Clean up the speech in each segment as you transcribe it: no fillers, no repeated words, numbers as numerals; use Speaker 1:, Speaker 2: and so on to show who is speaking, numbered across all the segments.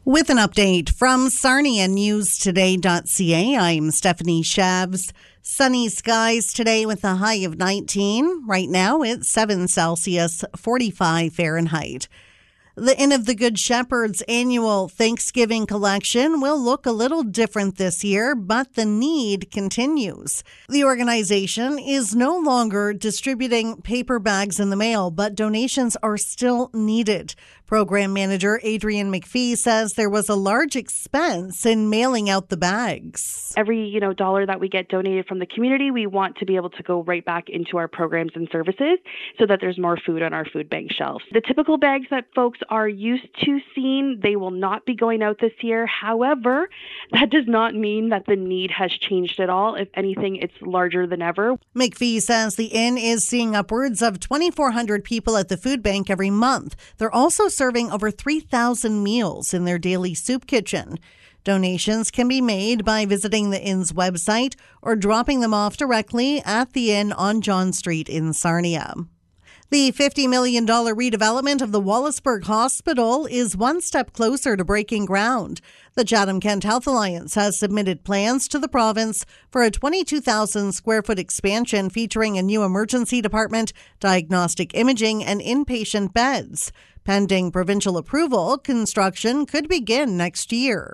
Speaker 1: With an update from Sarnia Newstoday.ca, I'm Stephanie Shabs. Sunny skies today with a high of 19. Right now it's 7 Celsius, 45 Fahrenheit. The Inn of the Good Shepherd's annual Thanksgiving collection will look a little different this year, but the need continues. The organization is no longer distributing paper bags in the mail, but donations are still needed. Program manager Adrienne McPhee says there was a large expense in mailing out the bags.
Speaker 2: Every, dollar that we get donated from the community, we want to be able to go right back into our programs and services so that there's more food on our food bank shelves. The typical bags that folks are used to seeing, they will not be going out this year. However, that does not mean that the need has changed at all. If anything, it's larger than ever.
Speaker 1: McPhee says the inn is seeing upwards of 2,400 people at the food bank every month. They're also serving over 3,000 meals in their daily soup kitchen. Donations can be made by visiting the inn's website or dropping them off directly at the inn on John Street in Sarnia. The $50 million redevelopment of the Wallaceburg Hospital is one step closer to breaking ground. The Chatham-Kent Health Alliance has submitted plans to the province for a 22,000 square foot expansion featuring a new emergency department, diagnostic imaging, and inpatient beds. Pending provincial approval, construction could begin next year.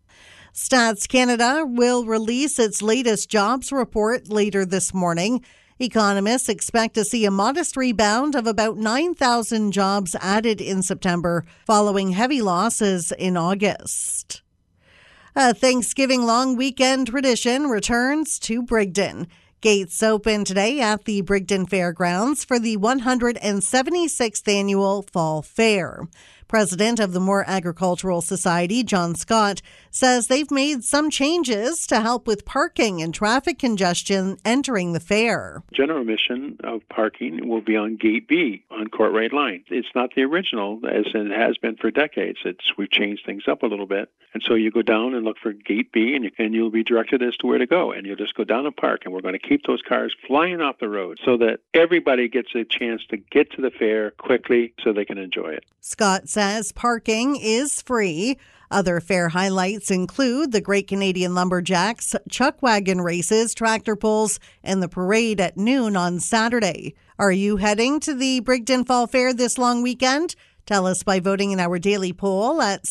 Speaker 1: Stats Canada will release its latest jobs report later this morning. Economists expect to see a modest rebound of about 9,000 jobs added in September, following heavy losses in August. A Thanksgiving long weekend tradition returns to Brigden. Gates open today at the Brigden Fairgrounds for the 176th annual Fall Fair. President of the Moore Agricultural Society, John Scott, says they've made some changes to help with parking and traffic congestion entering the fair.
Speaker 3: General admission of parking will be on Gate B on Courtright Line. It's not the original, as it has been for decades. We've changed things up a little bit. And so you go down and look for Gate B, and you'll be directed as to where to go. And you'll just go down and park. And we're going to keep those cars flying off the road so that everybody gets a chance to get to the fair quickly so they can enjoy it.
Speaker 1: Scott says parking is free. Other fair highlights include the Great Canadian Lumberjacks, chuck wagon races, tractor pulls, and the parade at noon on Saturday. Are you heading to the Brigden Fall Fair this long weekend? Tell us by voting in our daily poll at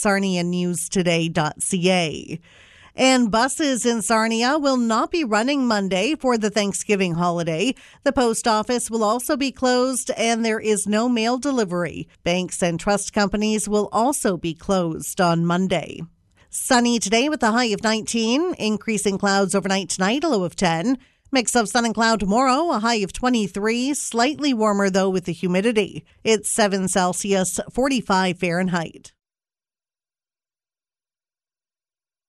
Speaker 1: sarnianewstoday.ca. And buses in Sarnia will not be running Monday for the Thanksgiving holiday. The post office will also be closed and there is no mail delivery. Banks and trust companies will also be closed on Monday. Sunny today with a high of 19. Increasing clouds overnight tonight, a low of 10. Mix of sun and cloud tomorrow, a high of 23. Slightly warmer though with the humidity. It's 7 Celsius, 45 Fahrenheit.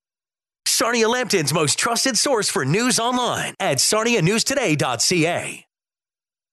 Speaker 4: Sarnia Lambton's most trusted source for news online at sarnianewstoday.ca.